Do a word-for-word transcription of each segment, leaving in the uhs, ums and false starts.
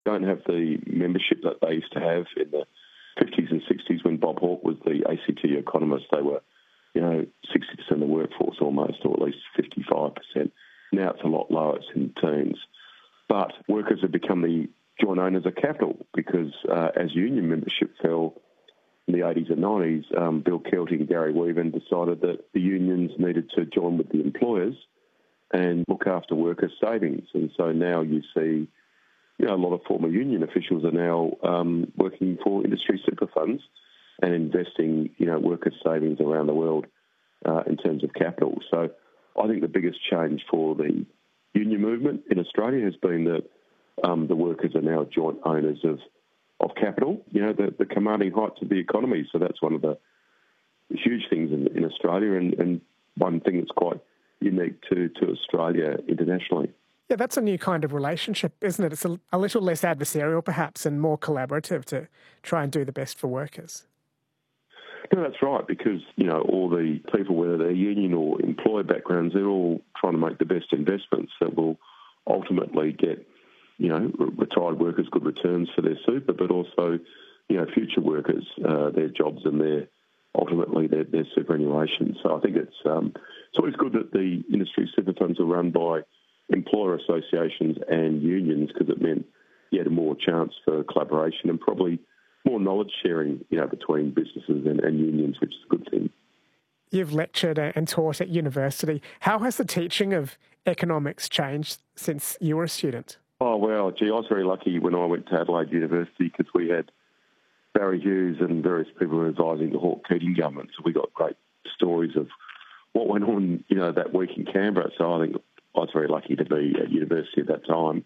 don't have the membership that they used to have in the fifties and sixties when Bob Hawke was the A C T economist. They were, you know, sixty percent of the workforce almost, or at least fifty-five percent. Now it's a lot lower, it's in the teens. But workers have become the joint owners of capital because uh, as union membership fell in the eighties and nineties, um, Bill Kelty and Gary Weaven decided that the unions needed to join with the employers and look after workers' savings. And so now you see, you know, a lot of former union officials are now um, working for industry super funds and investing, you know, workers' savings around the world uh, in terms of capital. So I think the biggest change for the union movement in Australia has been that um, the workers are now joint owners of, of capital, you know, the, the commanding heights of the economy. So that's one of the huge things in, in Australia and, and one thing that's quite unique to, to Australia internationally. Yeah, that's a new kind of relationship, isn't it? It's a, a little less adversarial perhaps and more collaborative to try and do the best for workers. No, that's right, because, you know, all the people, whether they're union or employer backgrounds, they're all trying to make the best investments that will ultimately get, you know, retired workers good returns for their super, but also, you know, future workers, uh, their jobs and their, ultimately their, their superannuation. So I think it's, um, it's always good that the industry super funds are run by employer associations and unions because it meant you had a more chance for collaboration and probably more knowledge sharing, you know, between businesses and, and unions, which is a good thing. You've lectured and taught at university. How has the teaching of economics changed since you were a student? Oh, well, gee, I was very lucky when I went to Adelaide University because we had Barry Hughes and various people were advising the Hawke Keating government. So we got great stories of what went on, you know, that week in Canberra. So I think I was very lucky to be at university at that time.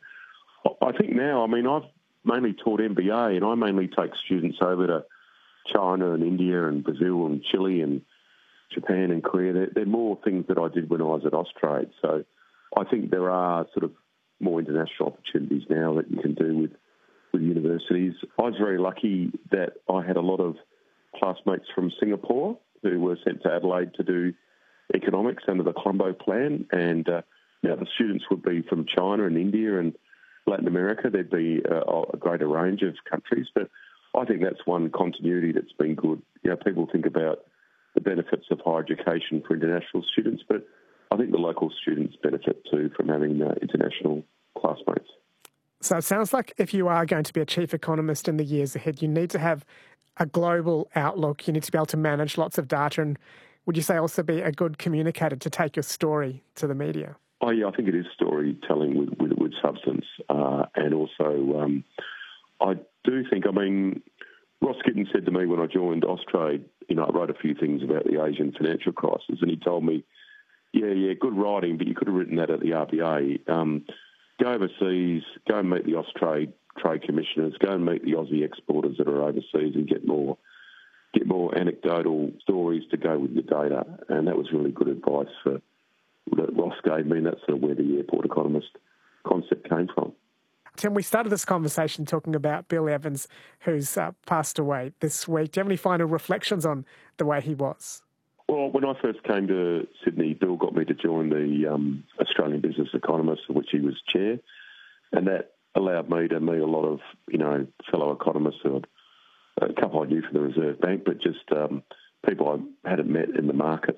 I think now, I mean, I've mainly taught M B A and I mainly take students over to China and India and Brazil and Chile and Japan and Korea. They're, they're more things that I did when I was at Austrade. So I think there are sort of more international opportunities now that you can do with, with universities. I was very lucky that I had a lot of classmates from Singapore who were sent to Adelaide to do economics under the Colombo Plan. And uh, you know, the students would be from China and India and Latin America. There'd be a, a greater range of countries. But I think that's one continuity that's been good. You know, people think about the benefits of higher education for international students, but I think the local students benefit too from having uh, international classmates. So it sounds like if you are going to be a chief economist in the years ahead, you need to have a global outlook. You need to be able to manage lots of data and, would you say, also be a good communicator to take your story to the media? Oh, yeah, I think it is storytelling with, with, with substance. Uh, and also, um, I do think, I mean, Ross Kitten said to me when I joined Austrade, you know, I wrote a few things about the Asian financial crisis, and he told me, yeah, yeah, good writing, but you could have written that at the R B A. Um, go overseas, go and meet the Austrade trade commissioners, go and meet the Aussie exporters that are overseas and get more get more anecdotal stories to go with your data. And that was really good advice for that Ross gave me, and that's sort of where the airport economist concept came from. Tim, we started this conversation talking about Bill Evans, who's uh, passed away this week. Do you have any final reflections on the way he was? Well, when I first came to Sydney, Bill got me to join the um, Australian Business Economists, of which he was chair, and that allowed me to meet a lot of, you know, fellow economists, who I'd, a couple I knew from the Reserve Bank, but just um, people I hadn't met in the markets.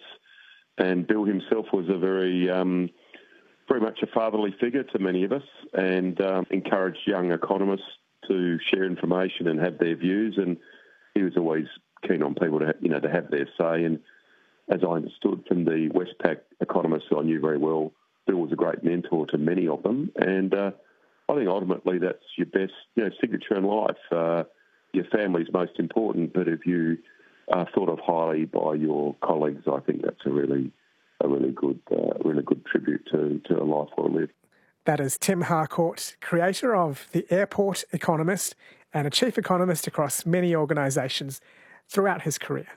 And Bill himself was a very, um, very much a fatherly figure to many of us, and um, encouraged young economists to share information and have their views. And he was always keen on people to, you know, to have their say. And as I understood from the Westpac economists who I knew very well, Bill was a great mentor to many of them. And uh, I think ultimately that's your best, you know, signature in life. Uh, your family's most important, but if you are thought of highly by your colleagues, I think that's a really, a really good, uh, really good tribute to, to a life well lived. That is Tim Harcourt, creator of The Airport Economist and a chief economist across many organisations throughout his career.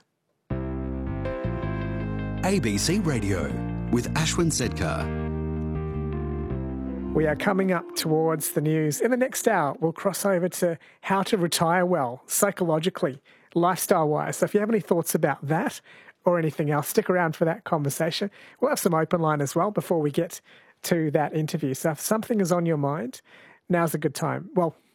A B C Radio with Ashwin Sedkar. We are coming up towards the news. In the next hour, we'll cross over to how to retire well, psychologically, lifestyle-wise. So if you have any thoughts about that or anything else, stick around for that conversation. We'll have some open line as well before we get to that interview. So if something is on your mind, now's a good time. Well,